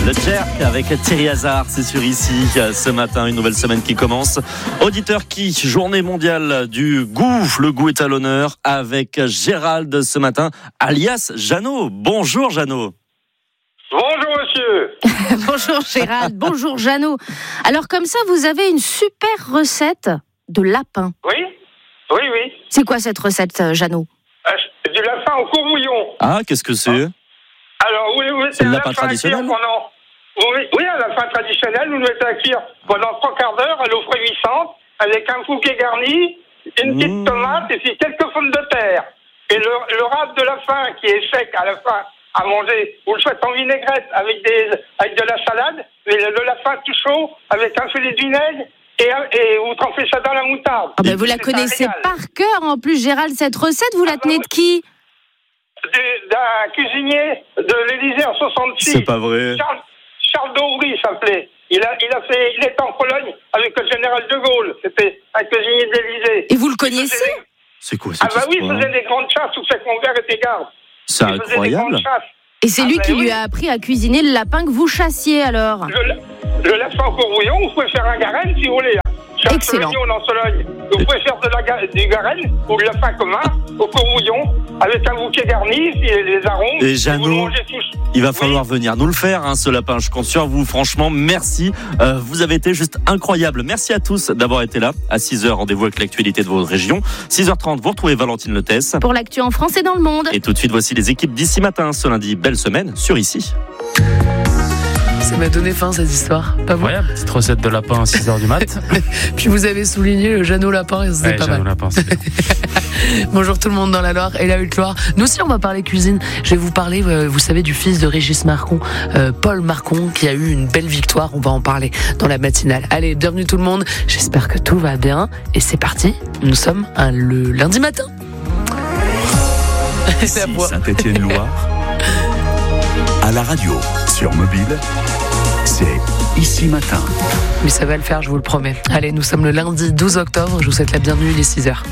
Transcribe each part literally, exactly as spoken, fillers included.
Le Jerk avec Thierry Hazard, c'est sur ici ce matin, une nouvelle semaine qui commence. Auditeur qui, journée mondiale du goût, le goût est à l'honneur avec Gérald ce matin, alias Jeannot. Bonjour Jeannot. Bonjour monsieur. Bonjour Gérald, bonjour Jeannot. Alors comme ça, vous avez une super recette de lapin. Oui, oui, oui. C'est quoi cette recette, Jeannot? euh, Du lapin au courbouillon. Ah, qu'est-ce que c'est? Alors oui, oui, c'est, c'est le lapin traditionnel pendant... oui, oui, un lapin traditionnel, vous le mettez à cuire pendant trois quarts d'heure à l'eau frémissante, avec un fouquet garni, une petite mmh. tomate et puis quelques pommes de terre. Et le, le râpe de lapin qui est sec à la fin à manger, vous le faites en vinaigrette avec, des, avec de la salade, mais le, le lapin tout chaud avec un filet de vinaigre. Et, et vous trempez ça dans la moutarde. Ah ben vous la connaissez par cœur en plus, Gérald, cette recette, vous la ah tenez ben, de qui? de, D'un cuisinier de l'Élysée en soixante-six. C'est pas vrai. Charles, Charles d'Aubry s'appelait. Il a, il a fait, il était en Pologne avec le général de Gaulle. C'était un cuisinier de l'Élysée. Et vous le connaissez? des... C'est quoi? C'est Ah bah oui, il faisait des grandes chasses où fait que mon père était garde. C'est il incroyable. Et c'est ah lui bah qui oui. lui a appris à cuisiner le lapin que vous chassiez alors. Le, le lapin au courbouillon, vous pouvez faire un garenne si vous voulez. Excellent. En Sologne. Vous pouvez faire de la, du garenne ou de la lapin commun au courbouillon avec un bouquet garni, et les arômes. Et Jeannot, il va falloir oui. venir nous le faire, hein, ce lapin. Je compte sur vous. Franchement, merci. Euh, vous avez été juste incroyable. Merci à tous d'avoir été là. À six heures, rendez-vous avec l'actualité de votre région. six heures trente, vous retrouvez Valentine Letesse. Pour l'actu en France et dans le monde. Et tout de suite, voici les équipes d'ici matin. Ce lundi, belle semaine sur ici. Ça m'a donné faim cette histoire. Pas vous ? Incroyable, petite recette de lapin à six heures du mat. Puis vous avez souligné le Jeannot lapin et c'était ouais, pas Jeannot mal. Lapin, c'est bien. Bonjour tout le monde dans la Loire et la Haute-Loire. Nous aussi on va parler cuisine. Je vais vous parler, euh, vous savez, du fils de Régis Marcon, euh, Paul Marcon, qui a eu une belle victoire. On va en parler dans la matinale. Allez, bienvenue tout le monde. J'espère que tout va bien. Et c'est parti. Nous sommes un, le lundi matin. Ici Saint-Étienne-Loire. À la radio, sur mobile, c'est Ici Matin. Mais ça va le faire, je vous le promets. Allez, nous sommes le lundi douze octobre. Je vous souhaite la bienvenue, il est six heures.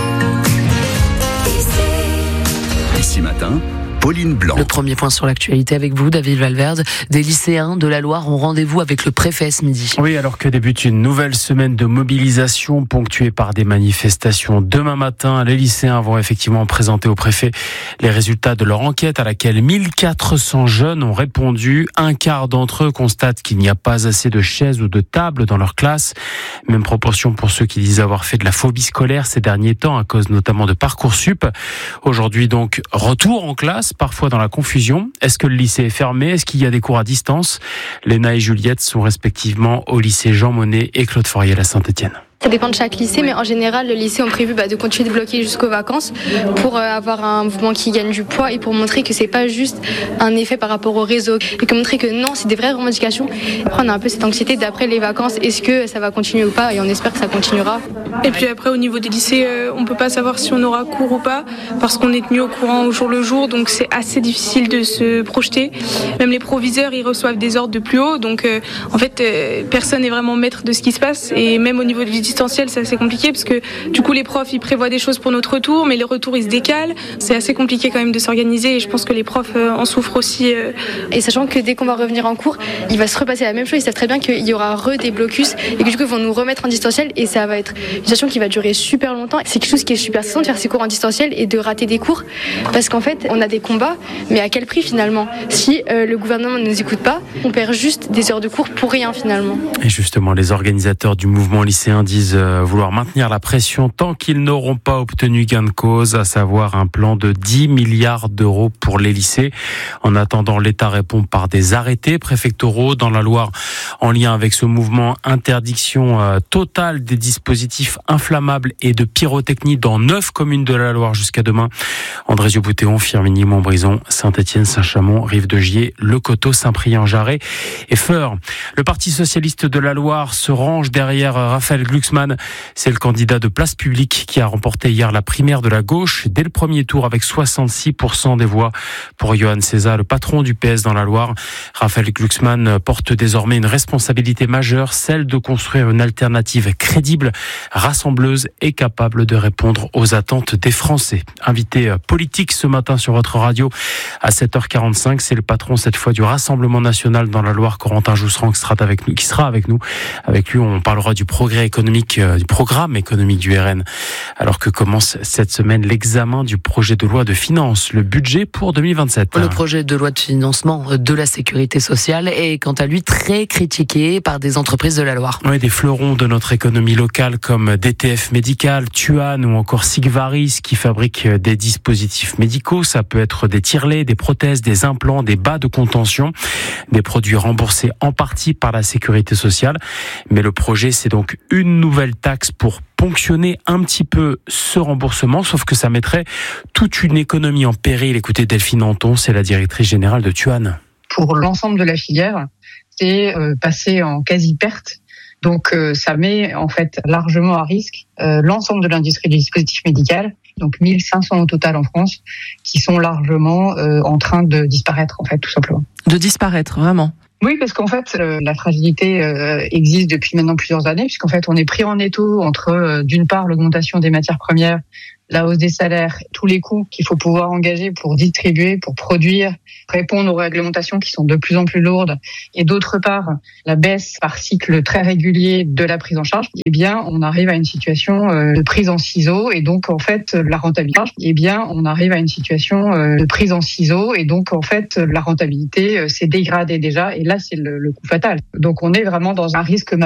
Ici Matin, Pauline Blanc. Le premier point sur l'actualité avec vous, David Valverde. Des lycéens de la Loire ont rendez-vous avec le préfet ce midi. Oui, alors que débute une nouvelle semaine de mobilisation ponctuée par des manifestations. Demain matin, les lycéens vont effectivement présenter au préfet les résultats de leur enquête à laquelle mille quatre cents jeunes ont répondu. Un quart d'entre eux constatent qu'il n'y a pas assez de chaises ou de tables dans leur classe. Même proportion pour ceux qui disent avoir fait de la phobie scolaire ces derniers temps à cause notamment de Parcoursup. Aujourd'hui donc, retour en classe, parfois dans la confusion. Est-ce que le lycée est fermé? Est-ce qu'il y a des cours à distance? Léna et Juliette sont respectivement au lycée Jean Monnet et Claude Foriel à Saint-Étienne. Ça dépend de chaque lycée, mais en général, les lycées ont prévu bah, de continuer de bloquer jusqu'aux vacances pour euh, avoir un mouvement qui gagne du poids et pour montrer que c'est pas juste un effet par rapport au réseau et que montrer que non, c'est des vraies revendications. Après, on a un peu cette anxiété d'après les vacances, est-ce que ça va continuer ou pas, et on espère que ça continuera. Et puis après, au niveau des lycées, euh, on peut pas savoir si on aura cours ou pas parce qu'on est tenu au courant au jour le jour, donc c'est assez difficile de se projeter. Même les proviseurs, ils reçoivent des ordres de plus haut, donc euh, en fait, euh, personne n'est vraiment maître de ce qui se passe, et même au niveau du distanciel, c'est assez compliqué parce que du coup les profs ils prévoient des choses pour notre retour, mais les retours ils se décalent. C'est assez compliqué quand même de s'organiser et je pense que les profs euh, en souffrent aussi. Euh. Et sachant que dès qu'on va revenir en cours, il va se repasser la même chose. Ils savent très bien qu'il y aura re des blocus et que du coup ils vont nous remettre en distanciel et ça va être une situation qui va durer super longtemps. C'est quelque chose qui est super stressant de faire ses cours en distanciel et de rater des cours parce qu'en fait on a des combats, mais à quel prix finalement? Si euh, le gouvernement ne nous écoute pas, on perd juste des heures de cours pour rien finalement. Et justement, les organisateurs du mouvement lycéen disent euh, vouloir maintenir la pression tant qu'ils n'auront pas obtenu gain de cause, à savoir un plan de dix milliards d'euros pour les lycées. En attendant, l'État répond par des arrêtés préfectoraux dans la Loire en lien avec ce mouvement. Interdiction euh, totale des dispositifs inflammables et de pyrotechnie dans neuf communes de la Loire jusqu'à demain. Andrézieux-Boutéon, Firminy, Montbrison, Saint-Étienne, Saint-Chamond, Rive-de-Gier, Le Coteau, Saint-Priest-en-Jarret et Feur. Le Parti socialiste de la Loire se range derrière Raphaël Glucksmann Glucksmann, c'est le candidat de Place Publique qui a remporté hier la primaire de la gauche dès le premier tour avec soixante-six pour cent des voix. Pour Johan César, le patron du P S dans la Loire, Raphaël Glucksmann porte désormais une responsabilité majeure, celle de construire une alternative crédible, rassembleuse et capable de répondre aux attentes des Français. Invité politique ce matin sur votre radio à sept heures quarante-cinq, c'est le patron cette fois du Rassemblement national dans la Loire, Corentin Jousserand, qui sera avec nous. Qui sera avec nous. Avec lui, on parlera du progrès économique, du programme économique du R N. Alors que commence cette semaine l'examen du projet de loi de finances, le budget pour deux mille vingt-sept. Le projet de loi de financement de la sécurité sociale est quant à lui très critiqué par des entreprises de la Loire. Oui, des fleurons de notre économie locale comme D T F Médical, Tuan ou encore Sigvaris qui fabriquent des dispositifs médicaux. Ça peut être des tirelets, des prothèses, des implants, des bas de contention, des produits remboursés en partie par la sécurité sociale. Mais le projet, c'est donc une nouvelle taxe pour ponctionner un petit peu ce remboursement, sauf que ça mettrait toute une économie en péril. Écoutez, Delphine Anton, c'est la directrice générale de Tuan. Pour l'ensemble de la filière, c'est euh, passé en quasi-perte. Donc euh, ça met en fait largement à risque euh, l'ensemble de l'industrie du dispositif médical, donc mille cinq cents au total en France, qui sont largement euh, en train de disparaître en fait, tout simplement. De disparaître, vraiment ? Oui, parce qu'en fait, euh, la fragilité euh, existe depuis maintenant plusieurs années, puisqu'en fait, on est pris en étau entre, euh, d'une part, l'augmentation des matières premières, la hausse des salaires, tous les coûts qu'il faut pouvoir engager pour distribuer, pour produire, répondre aux réglementations qui sont de plus en plus lourdes, et d'autre part, la baisse par cycle très régulier de la prise en charge, eh bien, on arrive à une situation euh, de prise en ciseaux, et donc, en fait, la rentabilité, eh bien, on arrive à une situation euh, de prise en ciseaux, et donc, en fait, la rentabilité euh, s'est dégradée déjà, et là, c'est le, le coup fatal. Donc, on est vraiment dans un risque majeur.